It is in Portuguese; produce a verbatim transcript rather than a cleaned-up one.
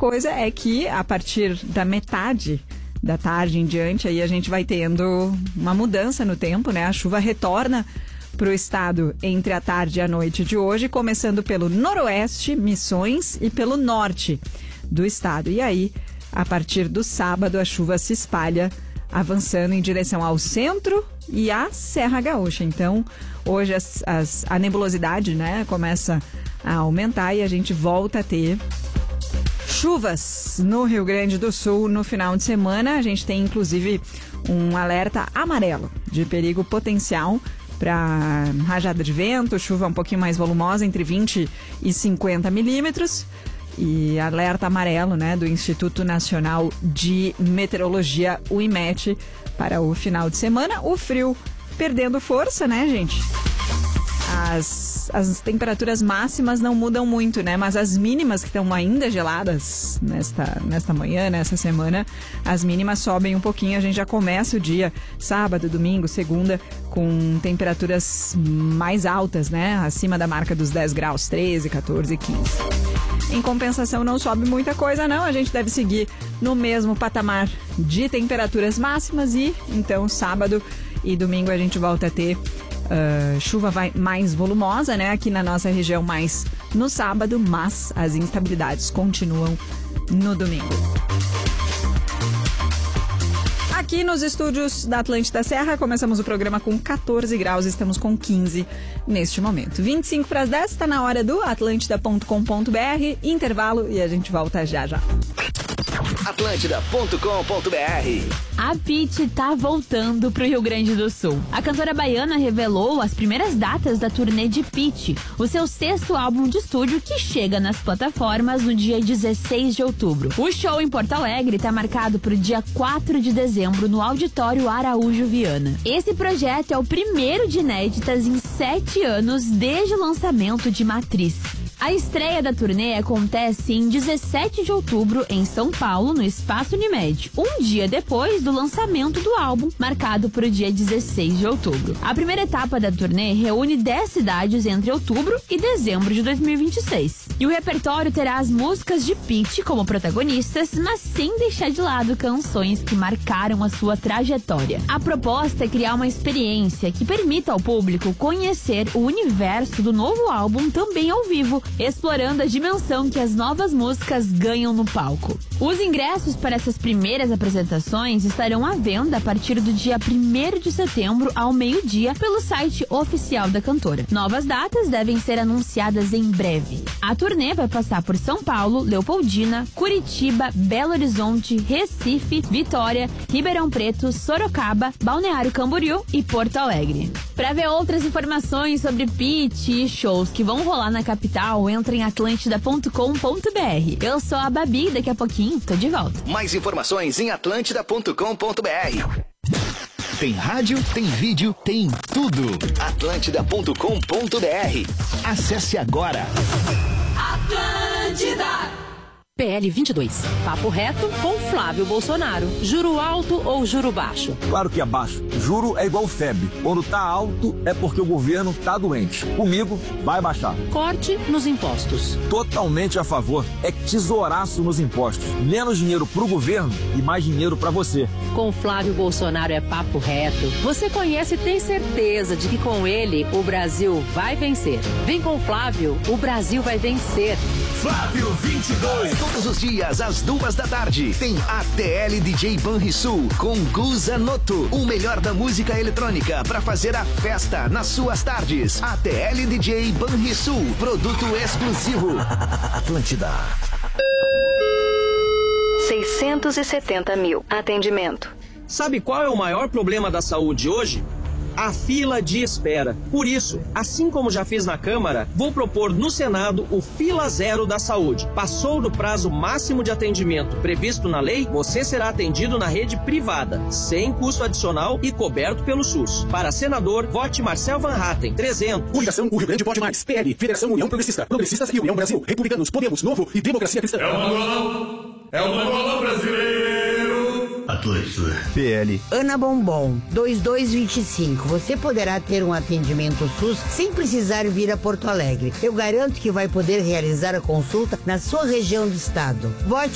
coisa é que a partir da metade da tarde em diante, aí a gente vai tendo uma mudança no tempo, né? A chuva retorna para o estado entre a tarde e a noite de hoje, começando pelo noroeste, Missões, e pelo norte do estado. E aí, a partir do sábado, a chuva se espalha, avançando em direção ao centro e à Serra Gaúcha. Então, hoje as, as, a nebulosidade, né, começa a aumentar e a gente volta a ter chuvas no Rio Grande do Sul no final de semana. A gente tem, inclusive, um alerta amarelo de perigo potencial para rajada de vento, chuva um pouquinho mais volumosa, entre vinte e cinquenta milímetros. E alerta amarelo, né, do Instituto Nacional de Meteorologia, o IMET, para o final de semana. O frio perdendo força, né, gente? As, as temperaturas máximas não mudam muito, né? Mas as mínimas, que estão ainda geladas nesta, nesta manhã, nessa semana, as mínimas sobem um pouquinho. A gente já começa o dia, sábado, domingo, segunda, com temperaturas mais altas, né? Acima da marca dos dez graus, treze, quatorze, quinze. Em compensação, não sobe muita coisa, não. A gente deve seguir no mesmo patamar de temperaturas máximas e, então, sábado e domingo a gente volta a ter uh, chuva vai mais volumosa, né? Aqui na nossa região, mais no sábado, mas as instabilidades continuam no domingo. Aqui nos estúdios da Atlântida Serra, começamos o programa com catorze graus, estamos com quinze neste momento. vinte e cinco para as dez, está na hora do atlântida ponto com ponto b r, intervalo e a gente volta já já. atlântida ponto com ponto b r. A Pitty tá voltando pro Rio Grande do Sul. A cantora baiana revelou as primeiras datas da turnê de Pitty, o seu sexto álbum de estúdio que chega nas plataformas no dia dezesseis de outubro. O show em Porto Alegre tá marcado pro dia quatro de dezembro no Auditório Araújo Viana. Esse projeto é o primeiro de inéditas em sete anos desde o lançamento de Matriz. A estreia da turnê acontece em dezessete de outubro em São Paulo, no Espaço Unimed, um dia depois do lançamento do álbum, marcado para o dia dezesseis de outubro. A primeira etapa da turnê reúne dez cidades entre outubro e dezembro de dois mil e vinte e seis. E o repertório terá as músicas de Pitty como protagonistas, mas sem deixar de lado canções que marcaram a sua trajetória. A proposta é criar uma experiência que permita ao público conhecer o universo do novo álbum também ao vivo, explorando a dimensão que as novas músicas ganham no palco. Os ingressos para essas primeiras apresentações estarão à venda a partir do dia primeiro de setembro ao meio-dia pelo site oficial da cantora. Novas datas devem ser anunciadas em breve. A turnê vai passar por São Paulo, Leopoldina, Curitiba, Belo Horizonte, Recife, Vitória, Ribeirão Preto, Sorocaba, Balneário Camboriú e Porto Alegre. Para ver outras informações sobre Pitty e shows que vão rolar na capital, entra em atlântida ponto com ponto b r. Eu sou a Babi, daqui a pouquinho tô de volta. Mais informações em atlântida ponto com ponto b r. Tem rádio, tem vídeo, tem tudo. atlântida ponto com ponto b r. Acesse agora. Atlântida. P L vinte e dois. Papo reto com Flávio Bolsonaro. Juro alto ou juro baixo? Claro que é baixo. Juro é igual febre. Quando tá alto é porque o governo tá doente. Comigo vai baixar. Corte nos impostos. Totalmente a favor. É tesouraço nos impostos. Menos dinheiro pro governo e mais dinheiro pra você. Com Flávio Bolsonaro é papo reto. Você conhece e tem certeza de que com ele o Brasil vai vencer. Vem com Flávio, o Brasil vai vencer. Flávio vinte e dois. Todos os dias, às duas da tarde, tem A T L D J Banrisul com Guza Noto. O melhor da música eletrônica para fazer a festa nas suas tardes. A T L D J Banrisul, produto exclusivo. Atlântida. seiscentos e setenta mil. Atendimento. Sabe qual é o maior problema da saúde hoje? A fila de espera. Por isso, assim como já fiz na Câmara, vou propor no Senado o Fila Zero da Saúde. Passou do prazo máximo de atendimento previsto na lei, você será atendido na rede privada, sem custo adicional e coberto pelo SUS. Para senador, vote Marcel Van Hatten, trezentos. Coligação O Rio Grande Pode Mais. P L, Federação União Progressista, Progressistas e União Brasil, Republicanos, Podemos, Novo e Democracia Cristã. É o Mangolão, é o Mangolão brasileiro. Atlântida. P L. Ana Bombom, vinte e dois vinte e cinco. Você poderá ter um atendimento SUS sem precisar vir a Porto Alegre. Eu garanto que vai poder realizar a consulta na sua região do estado. Vote